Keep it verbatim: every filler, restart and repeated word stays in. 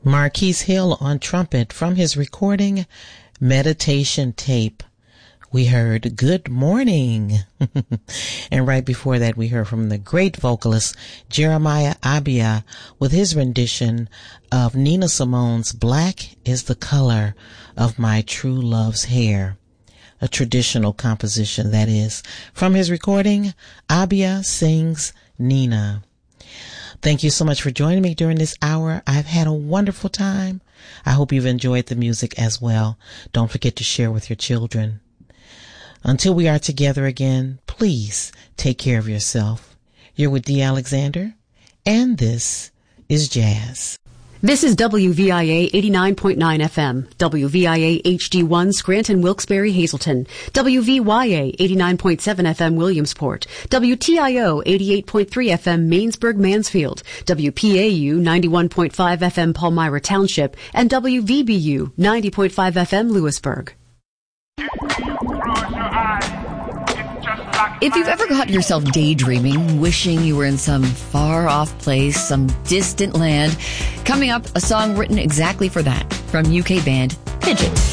Marquise Hill on trumpet from his recording Meditation Tape. We heard Good Morning. And right before that, we heard from the great vocalist Jeremiah Abia with his rendition of Nina Simone's Black is the Color of My True Love's Hair. A traditional composition, that is. From his recording, Abia Sings Nina. Thank you so much for joining me during this hour. I've had a wonderful time. I hope you've enjoyed the music as well. Don't forget to share with your children. Until we are together again, please take care of yourself. You're with Dee Alexander, and this is Jazz. This is W V I A eighty-nine point nine F M, W V I A H D one Scranton, Wilkes-Barre, Hazleton, W V Y A eighty-nine point seven F M Williamsport, W T I O eighty-eight point three F M Mainsburg, Mansfield, W P A U ninety-one point five F M Palmyra Township, and W V B U ninety point five F M Lewisburg. If you've ever caught yourself daydreaming, wishing you were in some far-off place, some distant land, coming up, a song written exactly for that from U K band Pigeon.